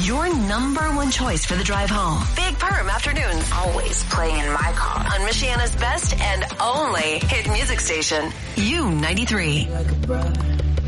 Your number one choice for the drive home. Big Perm Afternoons. Always playing in my car. On Michiana's best and only hit music station. U93.